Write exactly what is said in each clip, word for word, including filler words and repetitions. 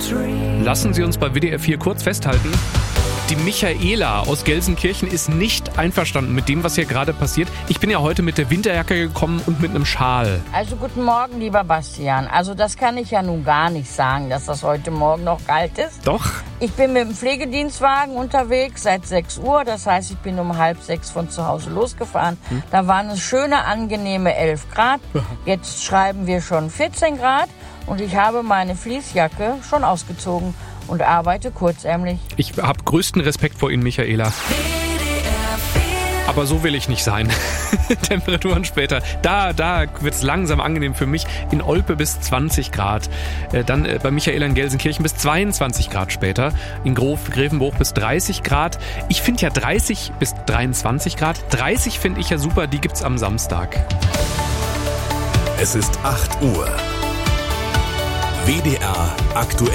Lassen Sie uns bei W D R vier kurz festhalten. Die Michaela aus Gelsenkirchen ist nicht einverstanden mit dem, was hier gerade passiert. Ich bin ja heute mit der Winterjacke gekommen und mit einem Schal. Also guten Morgen, lieber Bastian. Also das kann ich ja nun gar nicht sagen, dass das heute Morgen noch kalt ist. Doch. Ich bin mit dem Pflegedienstwagen unterwegs seit sechs Uhr. Das heißt, ich bin um halb sechs von zu Hause losgefahren. Hm. Da waren es schöne, angenehme elf Grad. Jetzt schreiben wir schon vierzehn Grad. Und ich habe meine Fließjacke schon ausgezogen und arbeite kurzärmlich. Ich habe größten Respekt vor Ihnen, Michaela. Aber so will ich nicht sein. Temperaturen später. Da, da wird es langsam angenehm für mich. In Olpe bis zwanzig Grad. Äh, dann äh, bei Michaela in Gelsenkirchen bis zweiundzwanzig Grad später. In Grof, Grevenbruch bis dreißig Grad. Ich finde ja dreißig bis dreiundzwanzig Grad. dreißig finde ich ja super, die gibt's am Samstag. Es ist acht Uhr. W D R aktuell.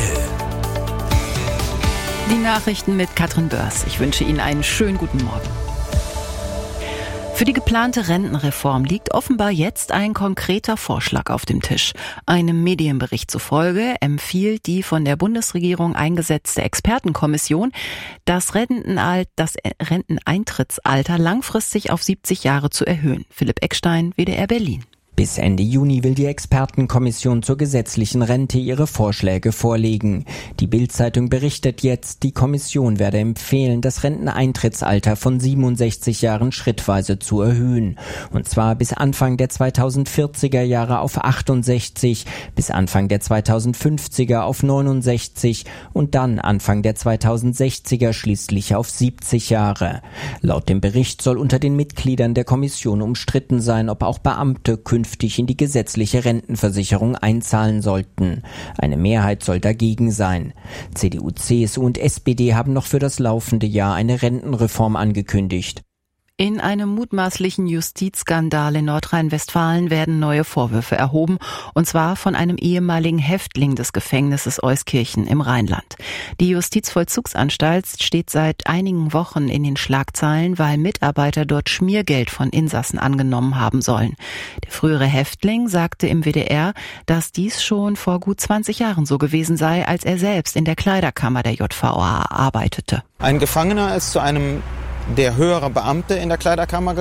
Die Nachrichten mit Katrin Börs. Ich wünsche Ihnen einen schönen guten Morgen. Für die geplante Rentenreform liegt offenbar jetzt ein konkreter Vorschlag auf dem Tisch. Einem Medienbericht zufolge empfiehlt die von der Bundesregierung eingesetzte Expertenkommission, das Rentenalter, das Renteneintrittsalter langfristig auf siebzig Jahre zu erhöhen. Philipp Eckstein, W D R Berlin. Bis Ende Juni will die Expertenkommission zur gesetzlichen Rente ihre Vorschläge vorlegen. Die Bild-Zeitung berichtet jetzt, die Kommission werde empfehlen, das Renteneintrittsalter von siebenundsechzig Jahren schrittweise zu erhöhen. Und zwar bis Anfang der zweitausendvierziger Jahre auf achtundsechzig, bis Anfang der zweitausendfünfziger auf neunundsechzig und dann Anfang der zweitausendsechziger schließlich auf siebzig Jahre. Laut dem Bericht soll unter den Mitgliedern der Kommission umstritten sein, ob auch Beamte künftig in die gesetzliche Rentenversicherung einzahlen sollten. Eine Mehrheit soll dagegen sein. C D U, C S U und S P D haben noch für das laufende Jahr eine Rentenreform angekündigt. In einem mutmaßlichen Justizskandal in Nordrhein-Westfalen werden neue Vorwürfe erhoben, und zwar von einem ehemaligen Häftling des Gefängnisses Euskirchen im Rheinland. Die Justizvollzugsanstalt steht seit einigen Wochen in den Schlagzeilen, weil Mitarbeiter dort Schmiergeld von Insassen angenommen haben sollen. Der frühere Häftling sagte im W D R, dass dies schon vor gut zwanzig Jahren so gewesen sei, als er selbst in der Kleiderkammer der J V A arbeitete. Ein Gefangener ist zu einem der höhere Beamte in der Kleiderkammer